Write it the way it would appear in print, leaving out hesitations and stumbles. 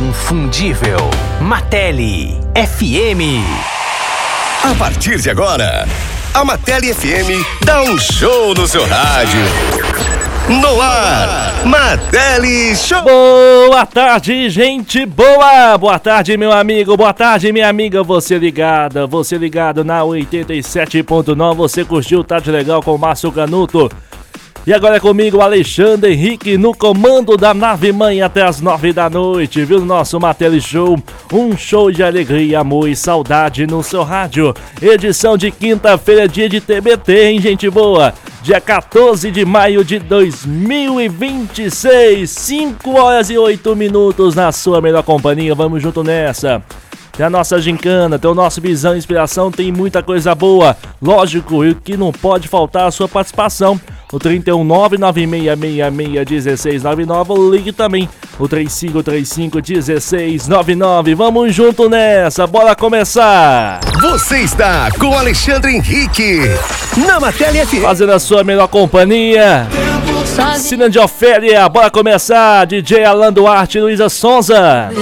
inconfundível. Martelli FM. A partir de agora, a Martelli FM dá um show no seu rádio. No ar, Martelli Show. Boa tarde, gente boa. Boa tarde, meu amigo. Boa tarde, minha amiga. Você ligado na 87.9. Você curtiu Tarde Legal com o Márcio Canuto. E agora é comigo, Alexandre Henrique, no comando da nave mãe até as 9 da noite, viu? No nosso Martelli Show, um show de alegria, amor e saudade no seu rádio. Edição de quinta-feira, dia de TBT, hein, gente boa? Dia 14 de maio de 2026, 5 horas e 8 minutos na sua melhor companhia. Vamos junto nessa. Tem a nossa gincana, tem o nosso Visão e Inspiração, tem muita coisa boa. Lógico, e o que não pode faltar a sua participação. O 31996661699, ou ligue também o 35351699. Vamos junto nessa, bora começar! Você está com Alexandre Henrique na Martelli FM. Fazendo a sua melhor companhia. Cine de Ofélia, bora começar! DJ Alan Duarte e Luísa Sonza.